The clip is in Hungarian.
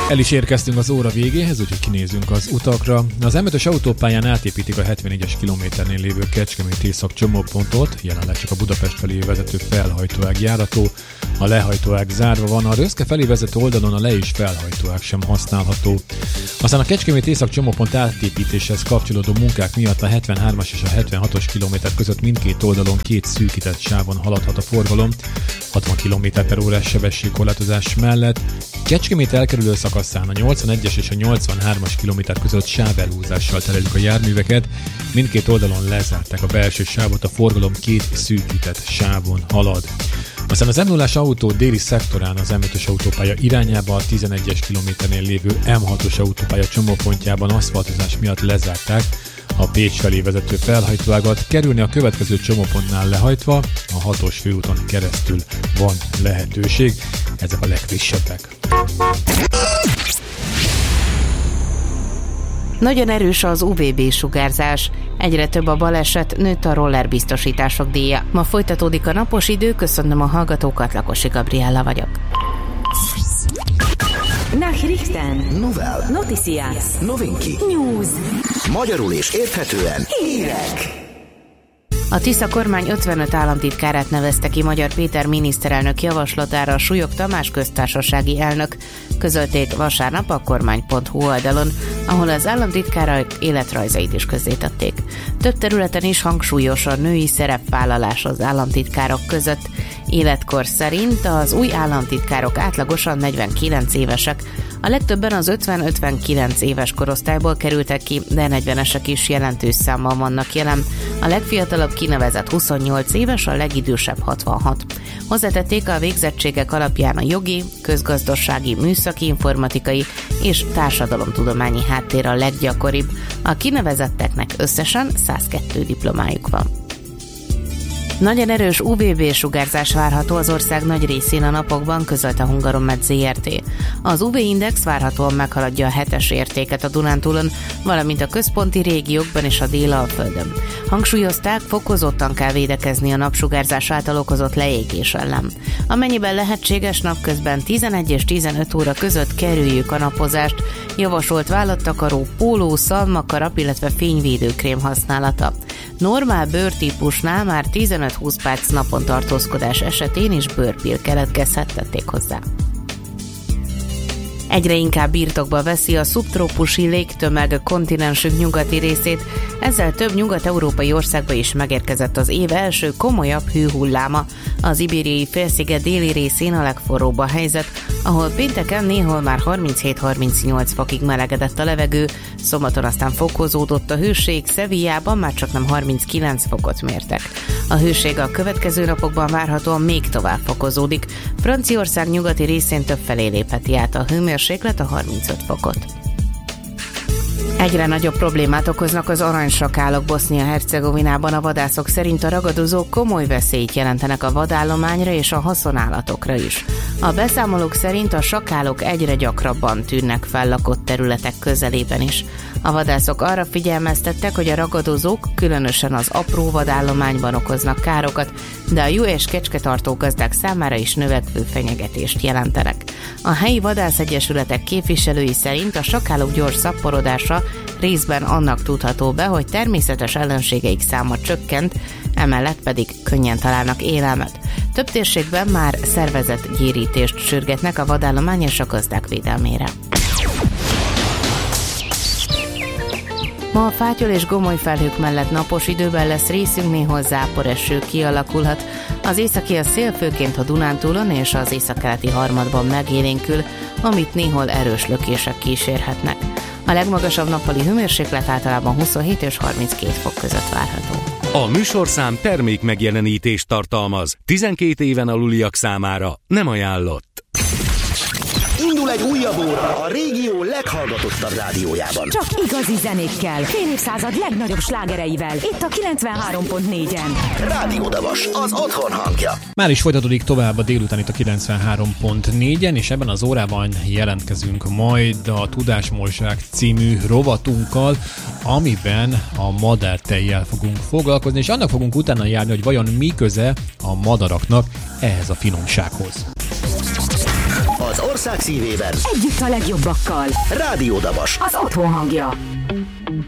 El is érkeztünk az óra végéhez, úgyhogy kinézünk az utakra. Az M5-ös autópályán átépítik a 74-es kilométernél lévő Kecskemét észak csomópontot, jelenleg csak a Budapest felé vezető felhajtóág járható, a lehajtóág zárva van, a Röszke felé vezető oldalon a le- és felhajtóág sem használható. Aztán a Kecskemét észak csomópont átépítéshez kapcsolódó munkák miatt a 73-as és a 76-os kilométer között mindkét oldalon két szűkített sávon haladhat a forgalom, 60 km/h sebességkorlátozás mellett. Kecskemét elkerülő szakaszán a 81-es és a 83-as kilométer között sávelhúzással terelik a járműveket, mindkét oldalon lezárták a belső sávot, a forgalom két szűkített sávon halad. Aztán az M0-as autó déli szektorán az M5-ös autópálya irányába a 11-es kilométernél lévő M6-os autópálya csomópontjában aszfaltozás miatt lezárták a Pécs felé vezető felhajtóágat, kerülni a következő csomópontnál lehajtva, a 6-os főúton keresztül van lehetőség. Ezek a legfrissebbek. Nagyon erős az UVB-sugárzás. Egyre több a baleset, nőtt a rollerbiztosítások díja. Ma folytatódik a napos idő, köszönöm a hallgatókat, Lakosi Gabriella vagyok. Nachrichten. Novel. Noticias. Novinki. News. Magyarul és érthetően hírek. A Tisza kormány 55 államtitkárát nevezte ki Magyar Péter miniszterelnök javaslatára a Súlyog Tamás köztársasági elnök, közölték vasárnap a kormány.hu oldalon, ahol az államtitkárok életrajzait is közzétették. Több területen is hangsúlyos a női szerepvállalás az államtitkárok között. Életkor szerint az új államtitkárok átlagosan 49 évesek, a legtöbben az 50-59 éves korosztályból kerültek ki, de 40-esek is jelentős számmal vannak jelen. A legfiatalabb kinevezett 28 éves, a legidősebb 66. Hozzátették, a végzettségek alapján a jogi, közgazdasági, műszaki, informatikai és társadalomtudományi háttér a leggyakoribb. A kinevezetteknek összesen 102 diplomájuk van. Nagyon erős UVB-sugárzás várható az ország nagy részén a napokban, közölte a Hungaromed Zrt. Az UV-index várhatóan meghaladja a 7-es értéket a Dunántúlon, valamint a központi régiókban és a Dél-Alföldön. Hangsúlyozták, fokozottan kell védekezni a napsugárzás által okozott leégés ellen. Amennyiben lehetséges, napközben 11 és 15 óra között kerüljük a napozást, javasolt vállattakaró, póló, szalmakarap, illetve fényvédőkrém használata. Normál bőrtípusnál már 15-20 perc napon tartózkodás esetén is bőrpill keletkezhet, tették hozzá. Egyre inkább birtokba veszi a szubtrópusi légtömeg kontinensünk nyugati részét, ezzel több nyugat-európai országba is megérkezett az év első komolyabb hőhulláma. Az ibériai félsziget déli részén a legforróbb a helyzet, ahol pénteken néhol már 37-38 fokig melegedett a levegő, szombaton aztán fokozódott a hőség, Sevillában már csaknem 39 fokot mértek. A hőség a következő napokban várhatóan még tovább fokozódik. Franciaország nyugati részén többfelé lépheti át a hőmérséklet a 35 fokot. Egyre nagyobb problémát okoznak az aranysakálok Bosznia-Hercegovinában. A vadászok szerint a ragadozók komoly veszélyt jelentenek a vadállományra és a haszonállatokra is. A beszámolók szerint a sakálok egyre gyakrabban tűnnek fel lakott területek közelében is. A vadászok arra figyelmeztettek, hogy a ragadozók különösen az apró vadállományban okoznak károkat, de a juh és kecsketartó gazdák számára is növekvő fenyegetést jelentenek. A helyi vadászegyesületek képviselői szerint a sakálok gyors szaporodása részben annak tudható be, hogy természetes ellenségeik száma csökkent, emellett pedig könnyen találnak élelmet. Több térségben már szervezett gyérítést sürgetnek a vadállomány és a gazdák védelmére. Ma a fátyol és gomoly felhők mellett napos időben lesz részünk, néhol záporeső kialakulhat. Az északi a szél főként a Dunántúlon és az északkeleti harmadban megélénkül, amit néhol erős lökések kísérhetnek. A legmagasabb nappali hőmérséklet általában 27 és 32 fok között várható. A műsorszám termék megjelenítést tartalmaz. 12 éven aluliak számára nem ajánlott. Indul egy újabb óra a régió leghallgatottabb rádiójában. Csak igazi zenékkel, fél évszázad legnagyobb slágereivel. Itt a 93.4-en. Rádió Davas, az otthon hangja. Már is folytatódik tovább a délután itt a 93.4-en, és ebben az órában jelentkezünk majd a Tudásmorzsák című rovatunkkal, amiben a madártejjel fogunk foglalkozni, és annak fogunk utána járni, hogy vajon mi köze a madaraknak ehhez a finomsághoz. Az ország szívében. Együtt a legjobbakkal. Rádió Dabas. Az otthon hangja.